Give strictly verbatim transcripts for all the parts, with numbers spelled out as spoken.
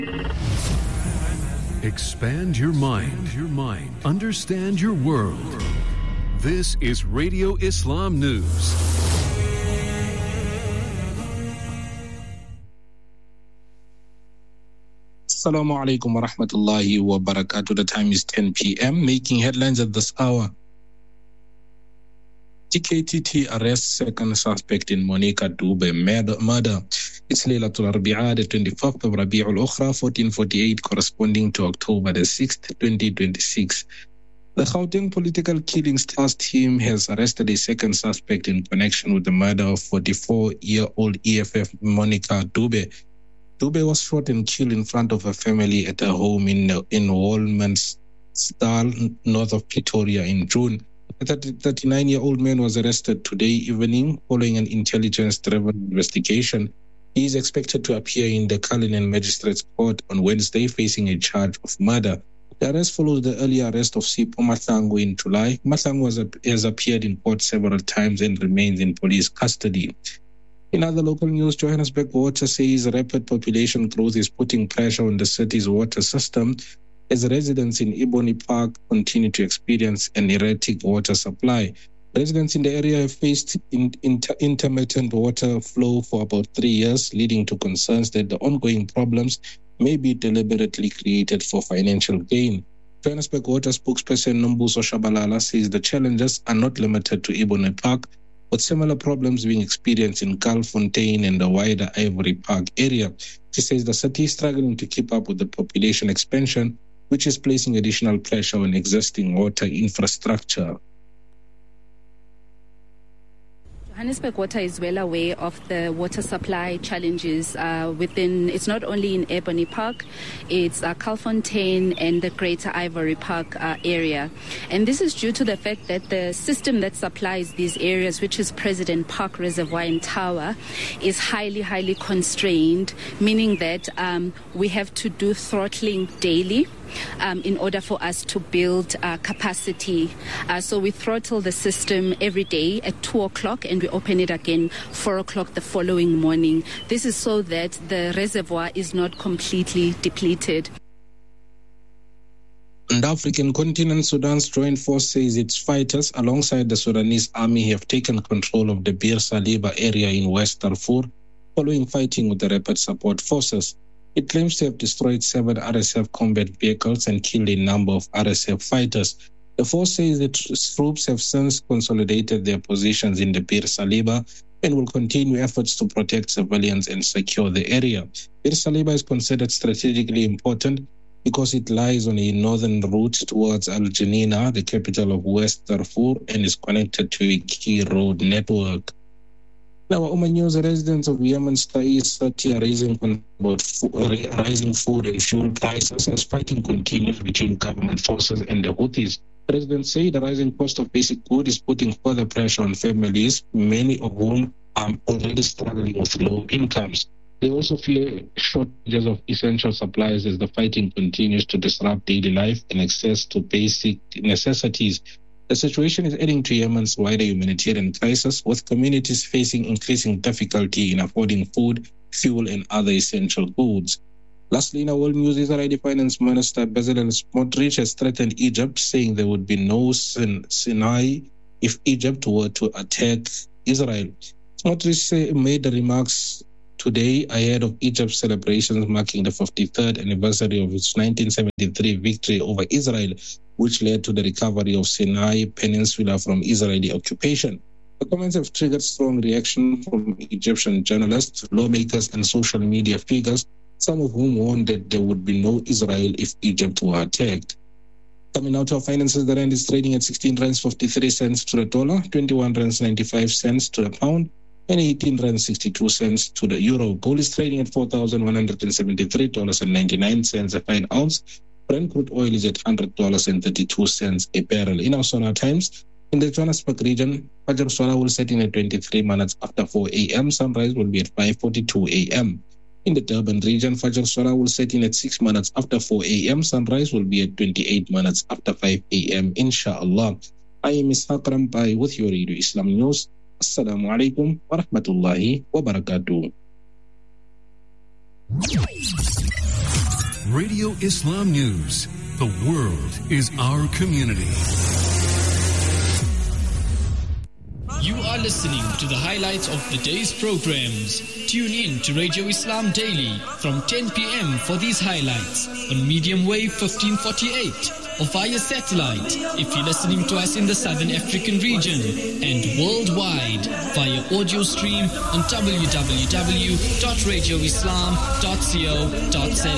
Expand your mind. Your mind. Understand your world. This is Radio Islam News. Assalamu alaikum wa rahmatullahi wa barakatuh. The time is ten p.m. Making headlines at this hour. T K T T arrests second suspect in Monica Dube murder. It's Laylatul Arbi'a, the twenty-fifth of Rabi'ul Ukhra, fourteen forty-eight, corresponding to October the sixth, twenty twenty-six. The Gauteng Political Killings Task Team has arrested a second suspect in connection with the murder of forty-four-year-old E F F Monica Dube. Dube was shot and killed in front of her family at her home in in Walmansdal, north of Pretoria, in June. The thirty-nine-year-old man was arrested today evening following an intelligence-driven investigation. He is expected to appear in the Cullinan Magistrates Court on Wednesday, facing a charge of murder. The arrest follows the earlier arrest of Sipho Mahlangu in July. Mahlangu has, has appeared in court several times and remains in police custody. In other local news, Johannesburg Water says rapid population growth is putting pressure on the city's water system as residents in Ebony Park continue to experience an erratic water supply. Residents in the area have faced in, inter, intermittent water flow for about three years, leading to concerns that the ongoing problems may be deliberately created for financial gain. Johannesburg Water spokesperson Nombuso Shabalala says the challenges are not limited to Ebony Park, with similar problems being experienced in Gulfontein and the wider Ivory Park area. She says the city is struggling to keep up with the population expansion, which is placing additional pressure on existing water infrastructure. Johannesburg Water is well aware of the water supply challenges uh, within, it's not only in Ebony Park, it's uh, Gulfontein and the Greater Ivory Park uh, area. And this is due to the fact that the system that supplies these areas, which is President Park Reservoir and Tower, is highly, highly constrained, meaning that um, we have to do throttling daily. Um, in order for us to build uh, capacity. Uh, so we throttle the system every day at two o'clock and we open it again four o'clock the following morning. This is so that the reservoir is not completely depleted. On the African continent, Sudan's joint force says its fighters alongside the Sudanese army have taken control of the Bir Saliba area in West Darfur following fighting with the Rapid Support Forces. It claims to have destroyed seven R S F combat vehicles and killed a number of R S F fighters. The force says the troops have since consolidated their positions in the Bir Saliba and will continue efforts to protect civilians and secure the area. Bir Saliba is considered strategically important because it lies on a northern route towards Al Janina, the capital of West Darfur, and is connected to a key road network. Now, Oman News, residents of Yemen's Taiz city are raising about rising food and fuel prices as fighting continues between government forces and the Houthis. Residents say the rising cost of basic food is putting further pressure on families, many of whom are already struggling with low incomes. They also fear shortages of essential supplies as the fighting continues to disrupt daily life and access to basic necessities. The situation is adding to Yemen's wider humanitarian crisis, with communities facing increasing difficulty in affording food, fuel, and other essential goods. Lastly, in our world news, Israeli Finance Minister Bezalel Smotrich has threatened Egypt, saying there would be no Sinai if Egypt were to attack Israel. Smotrich made the remarks today ahead of Egypt's celebrations marking the fifty-third anniversary of its nineteen seventy-three victory over Israel, which led to the recovery of Sinai Peninsula from Israeli occupation. The comments have triggered strong reaction from Egyptian journalists, lawmakers, and social media figures, some of whom warned that there would be no Israel if Egypt were attacked. Coming out to our finances, the rand is trading at sixteen rands fifty-three cents to the dollar, twenty-one rands ninety-five cents to the pound, and eighteen rands sixty-two cents to the euro. Gold is trading at four thousand one hundred seventy-three dollars and ninety-nine cents a fine ounce. Brent crude oil is at one hundred dollars and thirty-two cents a barrel. In our solar times, in the Johannesburg region, Fajr Solar will set in at twenty-three minutes after four a.m. Sunrise will be at five forty-two a.m. In the Durban region, Fajr Solar will set in at six minutes after four a.m. Sunrise will be at twenty-eight minutes after five a.m. Inshallah. I am Ishaq Rampai with your Radio Islam News. Assalamu alaikum wa rahmatullahi wa barakatuh. Radio Islam News. The world is our community. You are listening to the highlights of the day's programs. Tune in to Radio Islam Daily from ten p.m. for these highlights on medium wave fifteen forty-eight or via satellite if you're listening to us in the Southern African region, and worldwide via audio stream on w w w dot radio islam dot co dot za.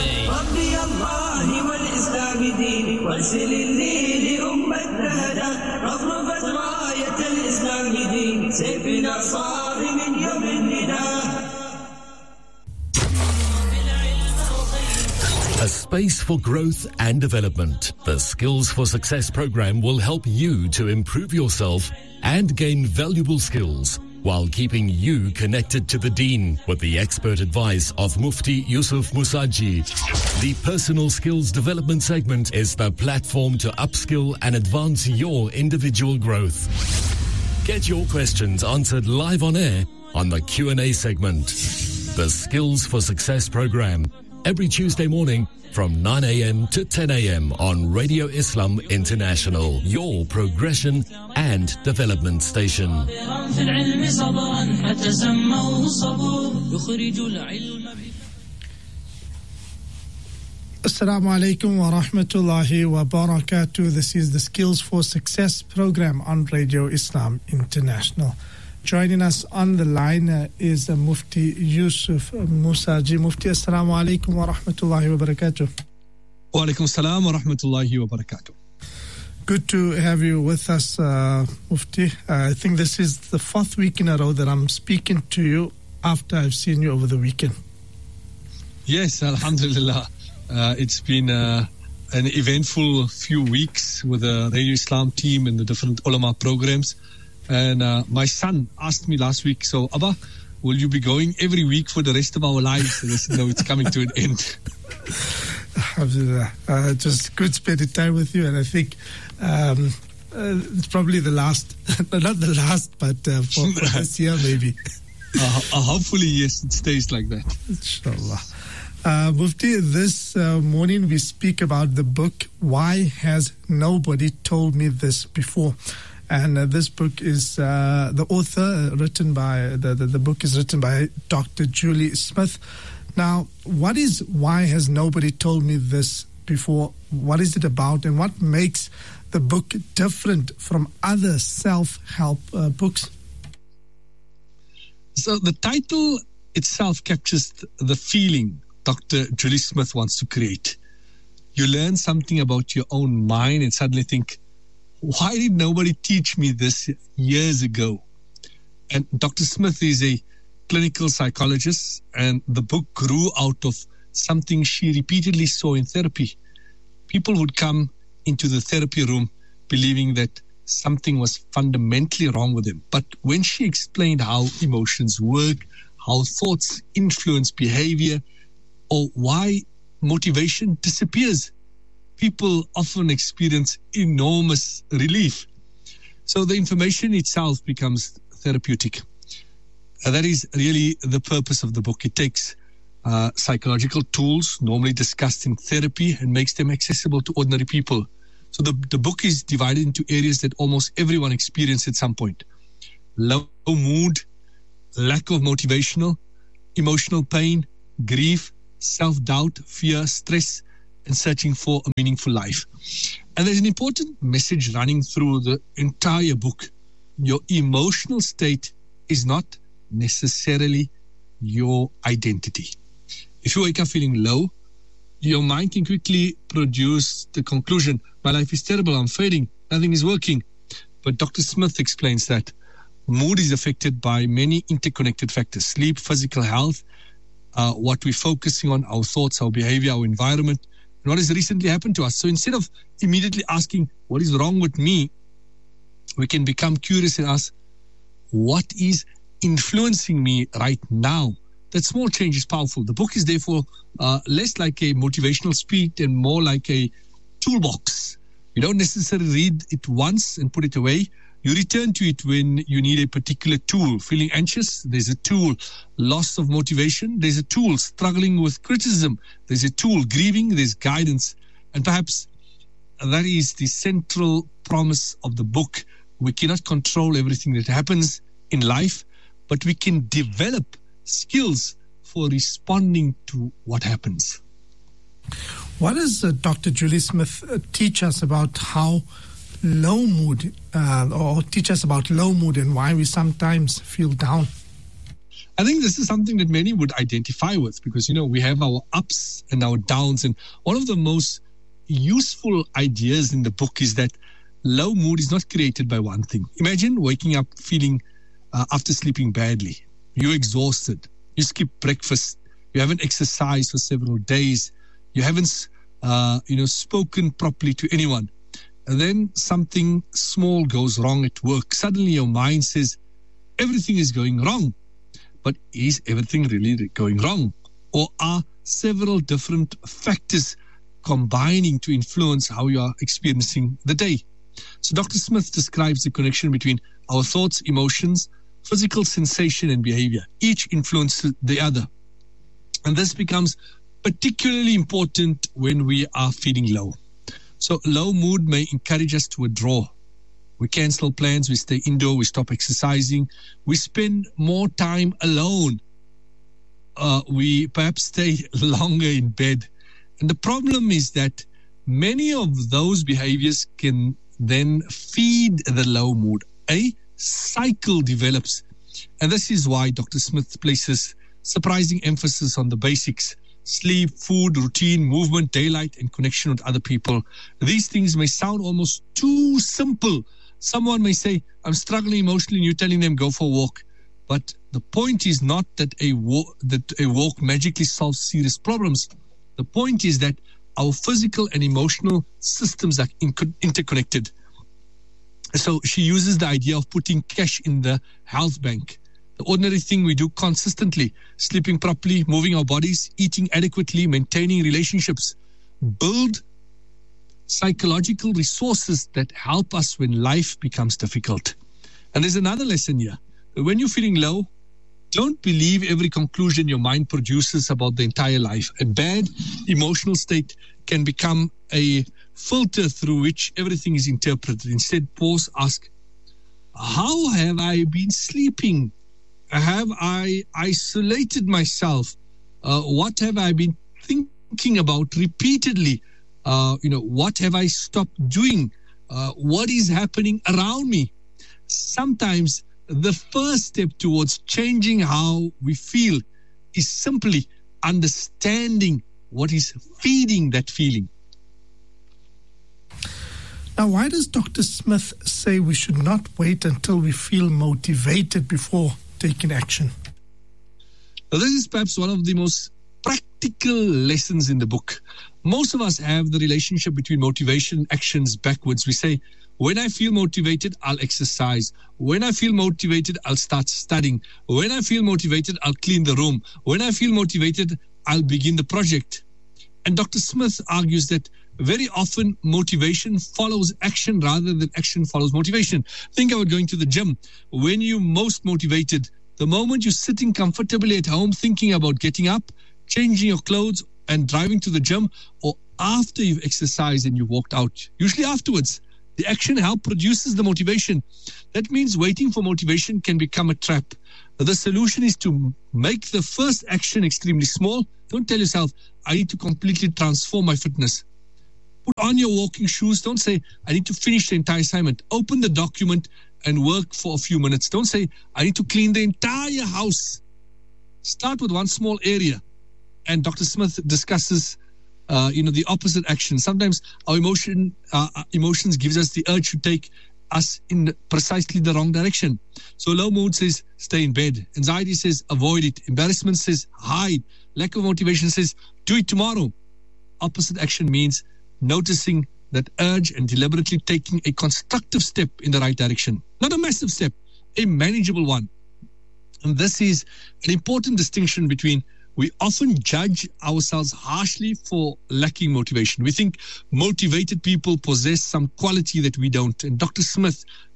A space for growth and development. The Skills for Success program will help you to improve yourself and gain valuable skills while keeping you connected to the Deen with the expert advice of Mufti Yusuf Musaji. The Personal Skills Development segment is the platform to upskill and advance your individual growth. Get your questions answered live on air on the Q and A segment. The Skills for Success program, every Tuesday morning from nine a.m. to ten a.m. on Radio Islam International, your progression and development station. Assalamu alaikum wa rahmatullahi wa barakatuh. This is the Skills for Success program on Radio Islam International. Joining us on the line uh, is uh, Mufti Yusuf Musaji. Mufti, assalamu alaikum wa rahmatullahi wa barakatuh. Wa alaikum assalam wa rahmatullahi wa barakatuh. Good to have you with us, uh, Mufti. Uh, I think this is the fourth week in a row that I'm speaking to you after I've seen you over the weekend. Yes, alhamdulillah. Uh, it's been uh, an eventful few weeks with the Radio Islam team and the different ulama programs. And uh, my son asked me last week, so Abba, will you be going every week for the rest of our lives? And I said, no, it's coming to an end. Alhamdulillah. Uh, just good spending time with you. And I think um, uh, it's probably the last, not the last, but uh, for, for this year maybe. Uh, uh, hopefully, yes, it stays like that. Inshallah. Uh, Mufti, this uh, morning we speak about the book, Why Has Nobody Told Me This Before? And uh, this book is, uh, the author, uh, written by, the, the, the book is written by Doctor Julie Smith. Now, what is Why Has Nobody Told Me This Before? What is it about, and what makes the book different from other self-help uh, books? So the title itself captures the feeling Doctor Julie Smith wants to create. You learn something about your own mind and suddenly think, why did nobody teach me this years ago? And Doctor Smith is a clinical psychologist, and the book grew out of something she repeatedly saw in therapy. People would come into the therapy room believing that something was fundamentally wrong with them. But when she explained how emotions work, how thoughts influence behavior, or why motivation disappears, people often experience enormous relief. So the information itself becomes therapeutic. Uh, that is really the purpose of the book. It takes uh, psychological tools normally discussed in therapy and makes them accessible to ordinary people. So the, the book is divided into areas that almost everyone experiences at some point. Low mood, lack of motivational, emotional pain, grief, self-doubt, fear, stress, and searching for a meaningful life. And there's an important message running through the entire book. Your emotional state is not necessarily your identity. If you wake up feeling low, your mind can quickly produce the conclusion, my life is terrible, I'm failing, nothing is working. But Doctor Smith explains that mood is affected by many interconnected factors: sleep, physical health, uh, what we're focusing on, our thoughts, our behavior, our environment, and what has recently happened to us. So instead of immediately asking, what is wrong with me, we can become curious and ask, what is influencing me right now? That small change is powerful. The book is therefore uh, less like a motivational speech and more like a toolbox. You don't necessarily read it once and put it away. You return to it when you need a particular tool. Feeling anxious, there's a tool. Loss of motivation, there's a tool. Struggling with criticism, there's a tool. Grieving, there's guidance. And perhaps that is the central promise of the book. We cannot control everything that happens in life, but we can develop skills for responding to what happens. What does uh, Doctor Julie Smith uh, teach us about how low mood, uh, or teach us about low mood and why we sometimes feel down? I think this is something that many would identify with because, you know, we have our ups and our downs. And one of the most useful ideas in the book is that low mood is not created by one thing. Imagine waking up feeling uh, after sleeping badly. You're exhausted. You skip breakfast. You haven't exercised for several days. You haven't, uh, you know, spoken properly to anyone. And then something small goes wrong at work. Suddenly your mind says, everything is going wrong. But is everything really going wrong? Or are several different factors combining to influence how you are experiencing the day? So Doctor Smith describes the connection between our thoughts, emotions, physical sensation, and behavior. Each influences the other. And this becomes particularly important when we are feeling low. So low mood may encourage us to withdraw. We cancel plans, we stay indoor, we stop exercising, we spend more time alone. Uh, we perhaps stay longer in bed. And the problem is that many of those behaviors can then feed the low mood. A cycle develops. And this is why Doctor Smith places surprising emphasis on the basics: sleep, food, routine, movement, daylight, and connection with other people. These things may sound almost too simple. Someone may say, I'm struggling emotionally, and you're telling them go for a walk. But the point is not that a walk, that a walk magically solves serious problems. The point is that our physical and emotional systems are in- interconnected. So she uses the idea of putting cash in the health bank. The ordinary thing we do consistently: sleeping properly, moving our bodies, eating adequately, maintaining relationships, build psychological resources that help us when life becomes difficult. And there's another lesson here. When you're feeling low, don't believe every conclusion your mind produces about the entire life. A bad emotional state can become a filter through which everything is interpreted. Instead, pause, ask, how have I been sleeping? Have I isolated myself? Uh, what have I been thinking about repeatedly? Uh, you know, what have I stopped doing? Uh, what is happening around me? Sometimes the first step towards changing how we feel is simply understanding what is feeding that feeling. Now, why does Doctor Smith say we should not wait until we feel motivated before taking action? Now, this is perhaps one of the most practical lessons in the book. Most of us have the relationship between motivation and actions backwards. We say, when I feel motivated, I'll exercise. When I feel motivated, I'll start studying. When I feel motivated, I'll clean the room. When I feel motivated, I'll begin the project. And Doctor Smith argues that very often motivation follows action rather than action follows motivation. Think about going to the gym. When you're most motivated, the moment you're sitting comfortably at home thinking about getting up, changing your clothes and driving to the gym, or after you've exercised and you walked out, usually afterwards, the action help produces the motivation. That means waiting for motivation can become a trap. The solution is to make the first action extremely small. Don't tell yourself, I need to completely transform my fitness. Put on your walking shoes. Don't say, I need to finish the entire assignment. Open the document and work for a few minutes. Don't say, I need to clean the entire house. Start with one small area. And Doctor Smith discusses Uh, you know, the opposite action. Sometimes our emotion, uh, emotions gives us the urge to take us in precisely the wrong direction. So low mood says, stay in bed. Anxiety says, avoid it. Embarrassment says, hide. Lack of motivation says, do it tomorrow. Opposite action means noticing that urge and deliberately taking a constructive step in the right direction. Not a massive step, a manageable one. And this is an important distinction between we often judge ourselves harshly for lacking motivation. We think motivated people possess some quality that we don't. And Doctor Smith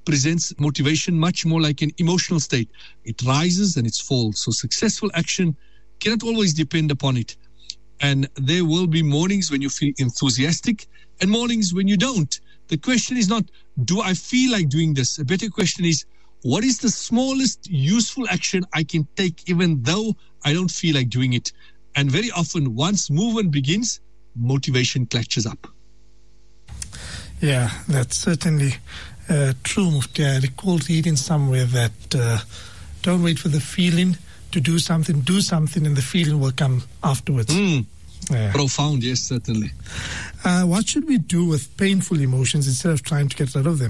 presents motivation much more like an emotional state. It rises and it falls. So successful action cannot always depend upon it. And there will be mornings when you feel enthusiastic and mornings when you don't. The question is not, do I feel like doing this? A better question is, what is the smallest useful action I can take even though I don't feel like doing it? And very often, once movement begins, motivation catches up. Yeah, that's certainly uh, true, Mufti. I recall reading somewhere that uh, don't wait for the feeling to do something, do something, and the feeling will come afterwards. Mm. Yeah. Profound, yes, certainly. Uh, what should we do with painful emotions instead of trying to get rid of them?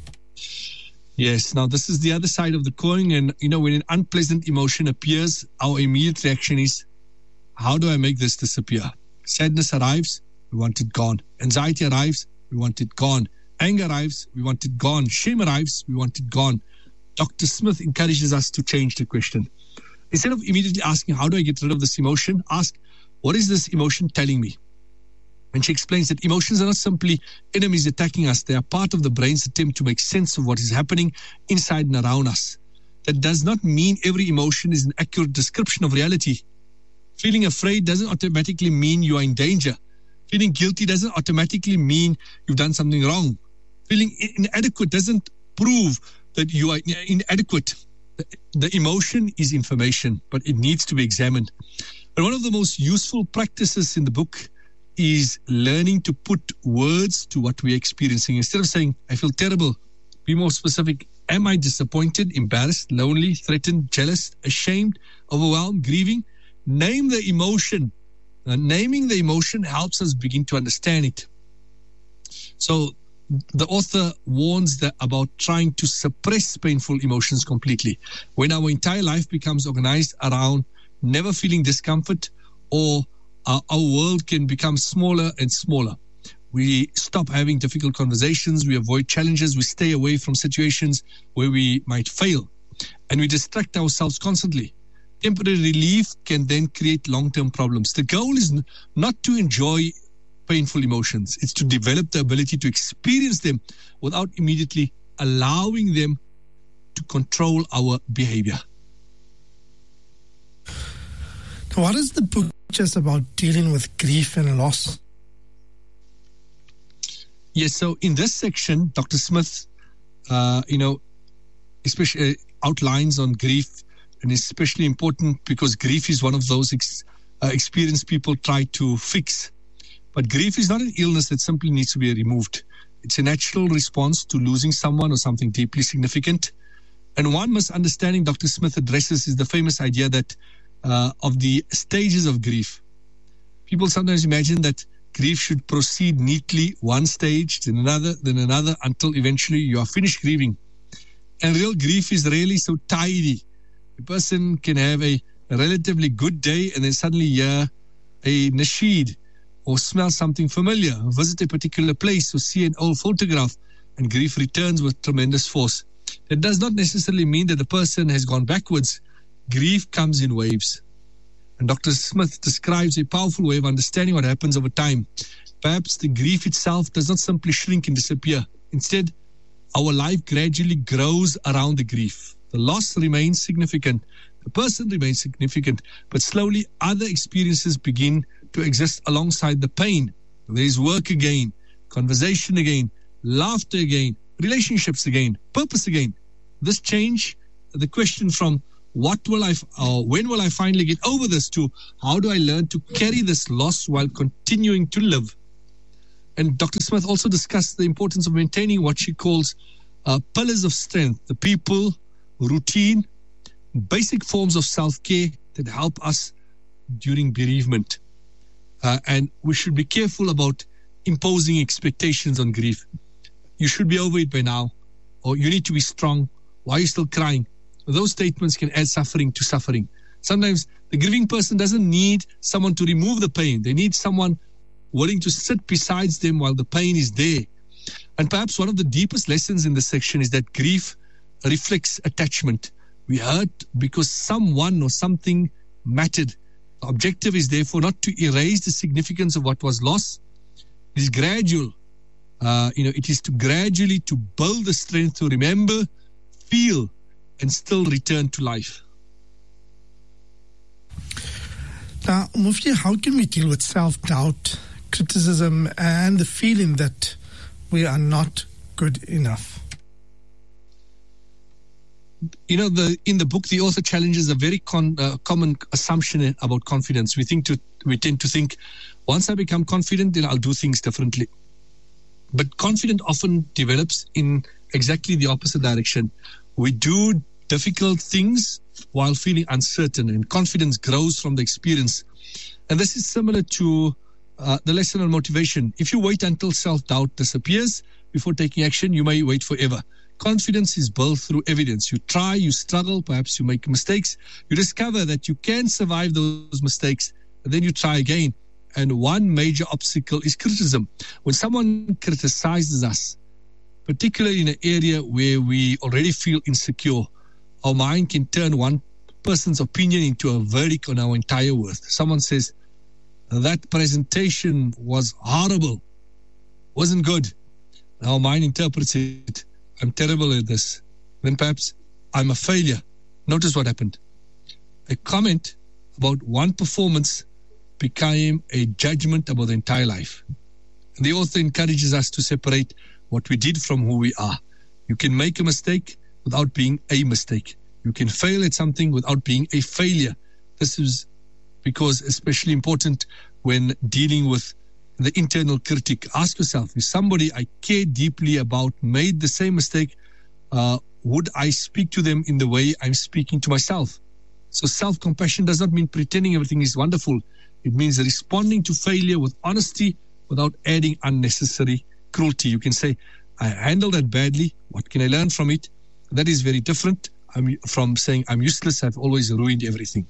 Yes, now this is the other side of the coin. And, you know, when an unpleasant emotion appears, our immediate reaction is, how do I make this disappear? Sadness arrives, we want it gone. Anxiety arrives, we want it gone. Anger arrives, we want it gone. Shame arrives, we want it gone. Doctor Smith encourages us to change the question. Instead of immediately asking, how do I get rid of this emotion? Ask, what is this emotion telling me? And she explains that emotions are not simply enemies attacking us. They are part of the brain's attempt to make sense of what is happening inside and around us. That does not mean every emotion is an accurate description of reality. Feeling afraid doesn't automatically mean you are in danger. Feeling guilty doesn't automatically mean you've done something wrong. Feeling inadequate doesn't prove that you are inadequate. The, the emotion is information, but it needs to be examined. And one of the most useful practices in the book is learning to put words to what we're experiencing. Instead of saying, I feel terrible, be more specific. Am I disappointed, embarrassed, lonely, threatened, jealous, ashamed, overwhelmed, grieving? Name the emotion. Now, naming the emotion helps us begin to understand it. So the author warns that about trying to suppress painful emotions completely. When our entire life becomes organized around never feeling discomfort, or our, our world can become smaller and smaller. We stop having difficult conversations, we avoid challenges, we stay away from situations where we might fail, and we distract ourselves constantly. Temporary relief can then create long-term problems. The goal is n- not to enjoy painful emotions. It's to develop the ability to experience them without immediately allowing them to control our behavior. What is the book just about dealing with grief and loss? Yes, so in this section, Doctor Smith, uh, you know, especially uh, outlines on grief, and especially important because grief is one of those ex- uh, experiences people try to fix. But grief is not an illness that simply needs to be removed. It's a natural response to losing someone or something deeply significant. And one misunderstanding Doctor Smith addresses is the famous idea that uh, of the stages of grief. People sometimes imagine that grief should proceed neatly, one stage, then another, then another, until eventually you are finished grieving. And real grief is rarely so tidy. A person can have a, a relatively good day and then suddenly hear a nasheed or smell something familiar, visit a particular place or see an old photograph, and grief returns with tremendous force. That does not necessarily mean that the person has gone backwards. Grief comes in waves. And Doctor Smith describes a powerful way of understanding what happens over time. Perhaps the grief itself does not simply shrink and disappear. Instead, our life gradually grows around the grief. The loss remains significant. The person remains significant, but slowly other experiences begin to exist alongside the pain. There is work again, conversation again, laughter again, relationships again, purpose again. This change, the question from what will I, or when will I finally get over this, to how do I learn to carry this loss while continuing to live? And Doctor Smith also discussed the importance of maintaining what she calls uh, pillars of strength, the people, routine, basic forms of self-care that help us during bereavement. Uh, and we should be careful about imposing expectations on grief. You should be over it by now, or you need to be strong. Why are you still crying? Those statements can add suffering to suffering. Sometimes the grieving person doesn't need someone to remove the pain. They need someone willing to sit beside them while the pain is there. And perhaps one of the deepest lessons in this section is that grief reflects attachment. We hurt because someone or something mattered. The objective is therefore not to erase the significance of what was lost. It is gradual. Uh, you know, it is to gradually to build the strength to remember, feel, and still return to life. Now, Mufti, how can we deal with self-doubt, criticism, and the feeling that we are not good enough? You know, the in the book, the author challenges a very con, uh, common assumption about confidence. We think to we tend to think, once I become confident, then I'll do things differently. But confidence often develops in exactly the opposite direction. We do difficult things while feeling uncertain, and confidence grows from the experience. And this is similar to uh, the lesson on motivation. If you wait until self-doubt disappears before taking action, you may wait forever. Confidence is built through evidence. You try, you struggle, perhaps you make mistakes. You discover that you can survive those mistakes, and then you try again. And one major obstacle is criticism. When someone criticizes us, particularly in an area where we already feel insecure, our mind can turn one person's opinion into a verdict on our entire worth. Someone says, that presentation was horrible, wasn't good. Our mind interprets it, I'm terrible at this. Then perhaps I'm a failure. Notice what happened. A comment about one performance became a judgment about the entire life. And the author encourages us to separate what we did from who we are. You can make a mistake without being a mistake. You can fail at something without being a failure. This is because especially important when dealing with the internal critic. Ask yourself, if somebody I care deeply about made the same mistake, uh, would I speak to them in the way I'm speaking to myself? So self-compassion does not mean pretending everything is wonderful. It means responding to failure with honesty without adding unnecessary cruelty. You can say, I handled that badly. What can I learn from it? That is very different I'm, from saying, I'm useless. I've always ruined everything.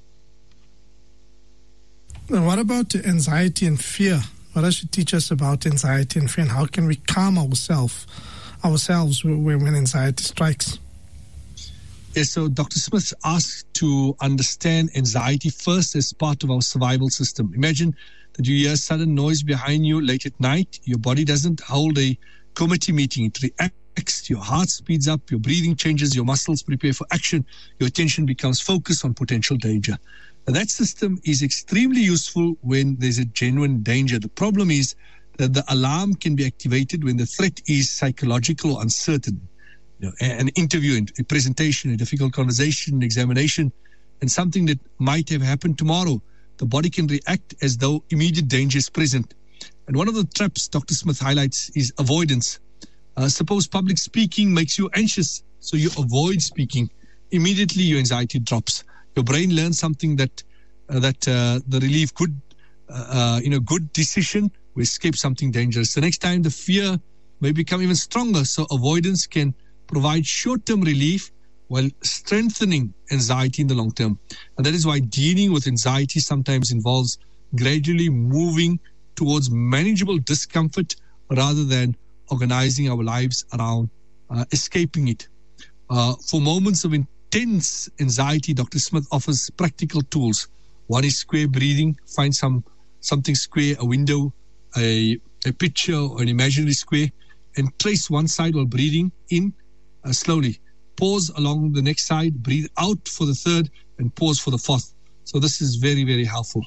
Now, what about anxiety and fear? What does it teach us about anxiety and fear? And how can we calm ourselves ourselves when, when anxiety strikes? Yes, so Doctor Smith asked to understand anxiety first as part of our survival system. Imagine that you hear sudden noise behind you late at night. Your body doesn't hold a committee meeting. It reacts. Your heart speeds up. Your breathing changes. Your muscles prepare for action. Your attention becomes focused on potential danger. Now, that system is extremely useful when there's a genuine danger. The problem is that the alarm can be activated when the threat is psychological or uncertain. You know, an interview, a presentation, a difficult conversation, an examination, and something that might have happened tomorrow. The body can react as though immediate danger is present. And one of the traps Doctor Smith highlights is avoidance. Uh, suppose public speaking makes you anxious, so you avoid speaking. Immediately your anxiety drops. Your brain learns something that uh, that uh, the relief good, uh, uh, you know, good decision will escape something dangerous. The next time the fear may become even stronger, so avoidance can provide short-term relief while strengthening anxiety in the long term. And that is why dealing with anxiety sometimes involves gradually moving towards manageable discomfort rather than organizing our lives around uh, escaping it. Uh, for moments of intense anxiety, Doctor Smith offers practical tools. One is square breathing. Find some something square, a window, a, a picture or an imaginary square, and trace one side while breathing in Uh, slowly. Pause along the next side, breathe out for the third, and pause for the fourth. So this is very, very helpful.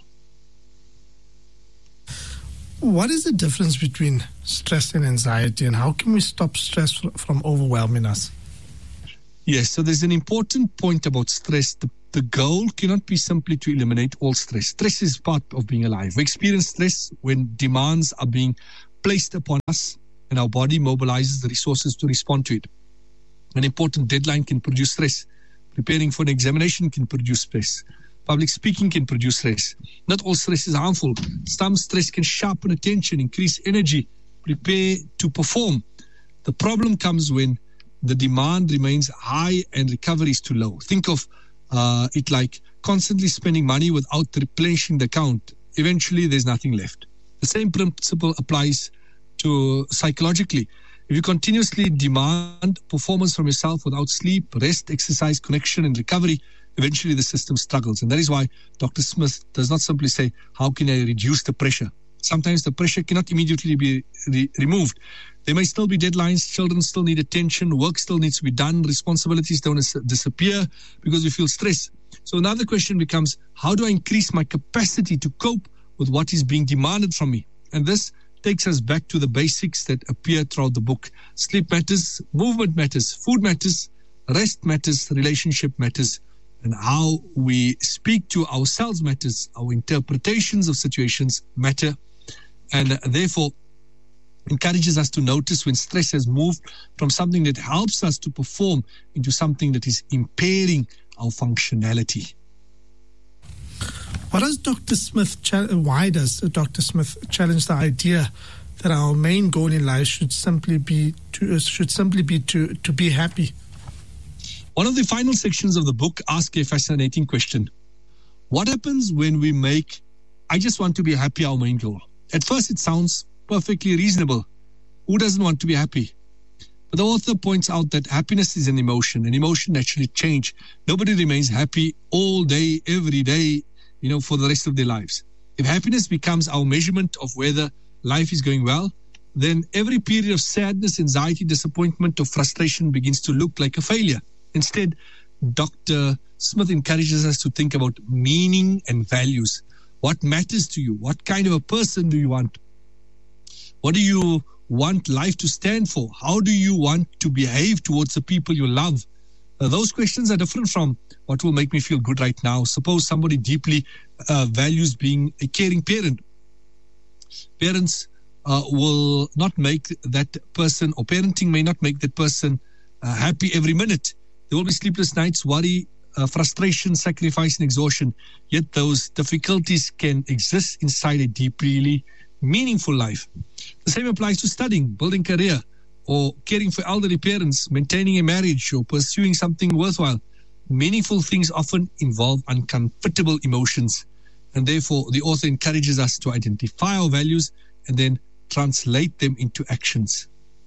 What is the difference between stress and anxiety, and how can we stop stress from overwhelming us? Yes, so there's an important point about stress. The, the goal cannot be simply to eliminate all stress. Stress is part of being alive. We experience stress when demands are being placed upon us, and our body mobilizes the resources to respond to it. An important deadline can produce stress. Preparing for an examination can produce stress. Public speaking can produce stress. Not all stress is harmful. Some stress can sharpen attention, increase energy, prepare to perform. The problem comes when the demand remains high and recovery is too low. Think of uh, it like constantly spending money without replenishing the account. Eventually, there's nothing left. The same principle applies to psychologically. If you continuously demand performance from yourself without sleep, rest, exercise, connection, and recovery, eventually the system struggles. And that is why Doctor Smith does not simply say, how can I reduce the pressure? Sometimes the pressure cannot immediately be re- removed. There may still be deadlines, children still need attention, work still needs to be done, responsibilities don't dis- disappear because we feel stress. So another question becomes, how do I increase my capacity to cope with what is being demanded from me? And this takes us back to the basics that appear throughout the book. Sleep matters, movement matters, food matters, rest matters, relationship matters, and how we speak to ourselves matters. Our interpretations of situations matter, and therefore encourages us to notice when stress has moved from something that helps us to perform into something that is impairing our functionality. What does Doctor Smith, why does Doctor Smith challenge the idea that our main goal in life should simply be to should simply be to, to be happy? One of the final sections of the book asks a fascinating question. What happens when we make I just want to be happy our main goal? At first it sounds perfectly reasonable. Who doesn't want to be happy? But the author points out that happiness is an emotion, and emotion naturally change. Nobody remains happy all day, every day, you know, for the rest of their lives. If happiness becomes our measurement of whether life is going well, then every period of sadness, anxiety, disappointment, or frustration begins to look like a failure. Instead, Doctor Smith encourages us to think about meaning and values. What matters to you? What kind of a person do you want? What do you want life to stand for? How do you want to behave towards the people you love? Uh, those questions are different from what will make me feel good right now. Suppose somebody deeply uh, values being a caring parent. Parents uh, will not make that person, or parenting may not make that person uh, happy every minute. There will be sleepless nights, worry, uh, frustration, sacrifice, and exhaustion. Yet those difficulties can exist inside a deeply meaningful life. The same applies to studying, building career, or caring for elderly parents, maintaining a marriage, or pursuing something worthwhile. Meaningful things often involve uncomfortable emotions, and therefore the author encourages us to identify our values and then translate them into actions.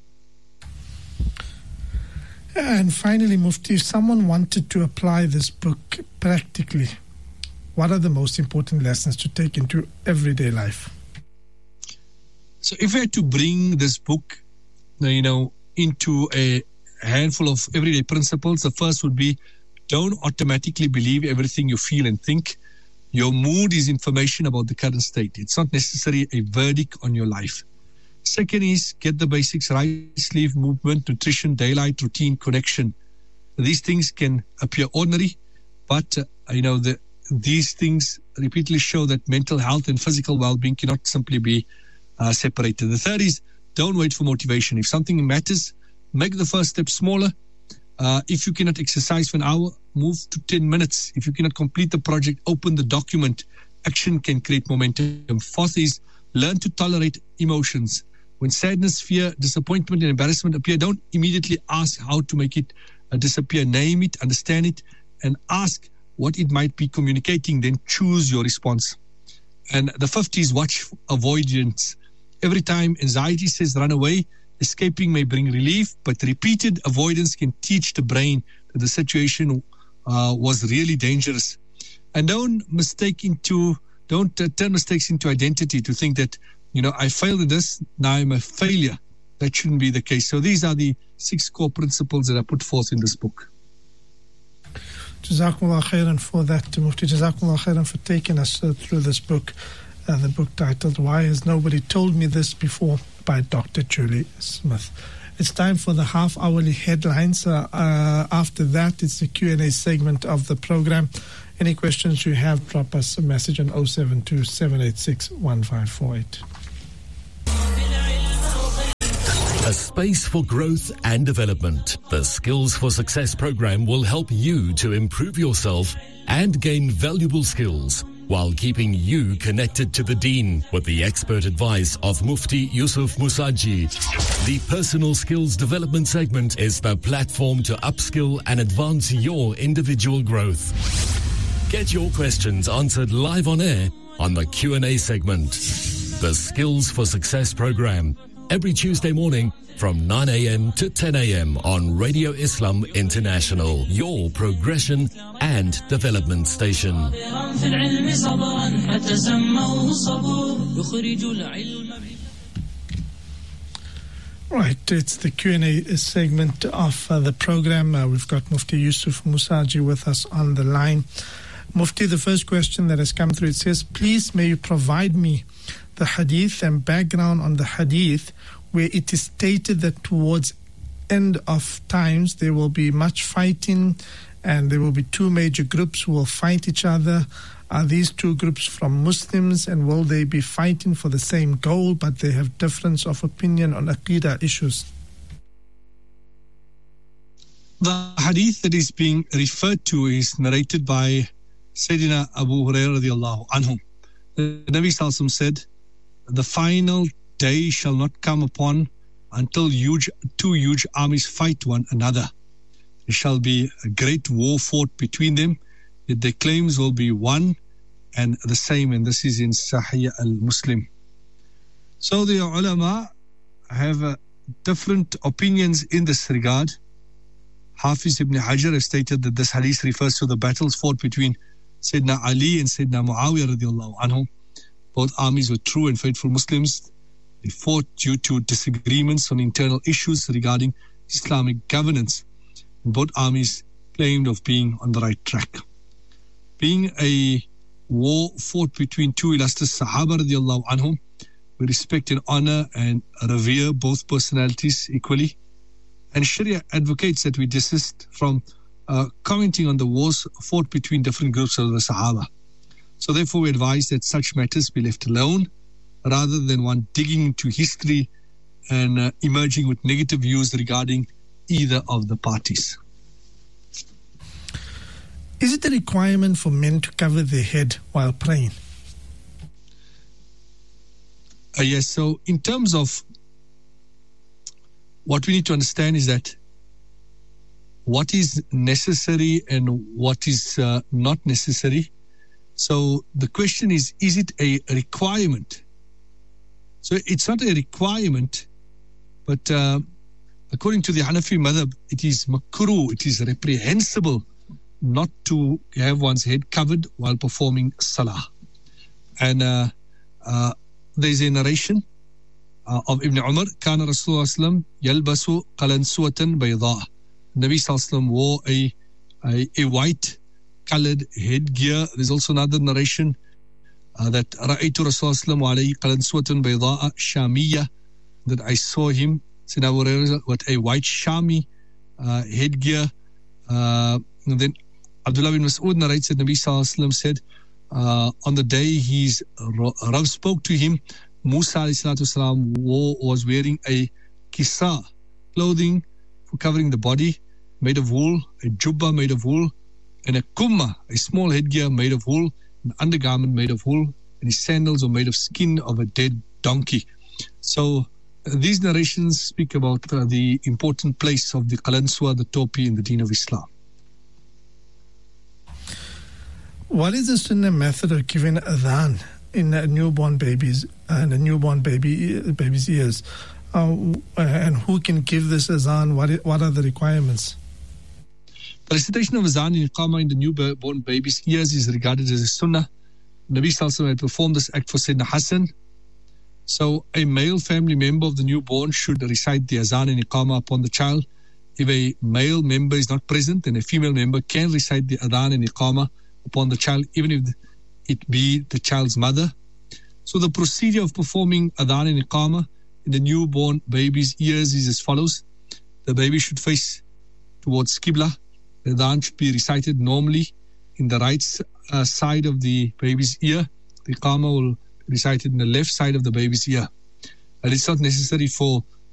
And finally, Mufti, if someone wanted to apply this book practically, what are the most important lessons to take into everyday life? So if we had to bring this book, you know, into a handful of everyday principles, the first would be, don't automatically believe everything you feel and think. Your mood is information about the current state. It's not necessarily a verdict on your life. Second is, get the basics right: sleep, movement, nutrition, daylight, routine, connection. These things can appear ordinary, but, uh, you know, the, these things repeatedly show that mental health and physical well-being cannot simply be uh, separated. The third is, don't wait for motivation. If something matters, make the first step smaller. Uh, if you cannot exercise for an hour, move to ten minutes. If you cannot complete the project, open the document. Action can create momentum. Fourth is, learn to tolerate emotions. When sadness, fear, disappointment, and embarrassment appear, don't immediately ask how to make it uh, disappear. Name it, understand it, and ask what it might be communicating. Then choose your response. And the fifth is, watch avoidance. Every time anxiety says run away, escaping may bring relief, but repeated avoidance can teach the brain that the situation uh, was really dangerous. And don't mistake into, don't uh, turn mistakes into identity to think that, you know, I failed at this, now I'm a failure. That shouldn't be the case. So these are the six core principles that are put forth in this book. Jazakumullah khairan for that, Mufti. Jazakumullah khairan for taking us uh, through this book. Uh, the book titled Why Has Nobody Told Me This Before by Doctor Julie Smith. It's time for the half-hourly headlines. Uh, uh, after that, it's the Q and A segment of the program. Any questions you have, drop us a message on oh seven two, seven eight six, one five four eight. A space for growth and development. The Skills for Success program will help you to improve yourself and gain valuable skills while keeping you connected to the Deen with the expert advice of Mufti Yusuf Musaji. The Personal Skills Development segment is the platform to upskill and advance your individual growth. Get your questions answered live on air on the Q and A segment. The Skills for Success program, every Tuesday morning from nine a.m. to ten a.m. on Radio Islam International, your progression and development station. Right, it's the Q and A segment of uh, the program. Uh, we've got Mufti Yusuf Musaji with us on the line. Mufti, the first question that has come through, it says, please may you provide me the hadith and background on the hadith where it is stated that towards end of times there will be much fighting and there will be two major groups who will fight each other. Are these two groups from Muslims, and will they be fighting for the same goal but they have difference of opinion on Aqidah issues? The hadith that is being referred to is narrated by Sayyidina Abu Hurairah radiallahu anhu. The Nabi Sallallahu Alaihi Wasallam said, the final day shall not come upon until huge, two huge armies fight one another. There shall be a great war fought between them, yet their claims will be one and the same, and this is in Sahih al-Muslim. So the ulama have uh, different opinions in this regard. Hafiz ibn Hajar has stated that this hadith refers to the battles fought between Sayyidina Ali and Sayyidina Muawiyah radiallahu anhu. Both armies were true and faithful Muslims. They fought due to disagreements on internal issues regarding Islamic governance. And both armies claimed of being on the right track. Being a war fought between two illustrious Sahaba radiallahu anhum, we respect and honor and revere both personalities equally. And Sharia advocates that we desist from uh, commenting on the wars fought between different groups of the Sahaba. So therefore we advise that such matters be left alone rather than one digging into history and uh, emerging with negative views regarding either of the parties. Is it a requirement for men to cover their head while praying? Uh, yes, so in terms of what we need to understand is that what is necessary and what is uh, not necessary. So the question is, is it a requirement? So it's not a requirement, but uh, according to the Hanafi madhab, it is makruh, it is reprehensible not to have one's head covered while performing salah. And uh, uh, there's a narration uh, of Ibn Umar, Kana Rasulullah sallam yalbasu qalansuatan bayda. Nabi sallam wore a, a, a white colored headgear. There's also another narration uh, that Ra'aytu Rasulullah sallam alayhi qalansuatan bayda shamiyya, that I saw him with a white Shami uh, headgear. Uh, and then Abdullah bin Mas'ud narrates that Nabi Sallallahu Alaihi Wasallam said, uh, on the day his Rav spoke to him, Musa Alayhi Wasallam was wearing a kisa, clothing for covering the body, made of wool, a jubba made of wool, and a kumma, a small headgear made of wool, an undergarment made of wool, and his sandals were made of skin of a dead donkey. So uh, these narrations speak about uh, the important place of the qalanswa, the topi in the deen of Islam. What is the sunnah method of giving adhan in a newborn babies and a newborn baby baby's ears? Uh, and who can give this adhan? What what are the requirements? The recitation of azan and iqamah in the newborn baby's ears is regarded as a sunnah. Nabi Sallallahu Alaihi Wasallam had performed this act for Sayyidina Hassan. So a male family member of the newborn should recite the azan and iqamah upon the child. If a male member is not present, then a female member can recite the adhan and iqamah upon the child, even if it be the child's mother. So the procedure of performing adhan and iqamah in the newborn baby's ears is as follows. The baby should face towards Qibla. The adhan should be recited normally in the right uh, side of the baby's ear. The iqamah will be recited in the left side of the baby's ear. And it's not necessary for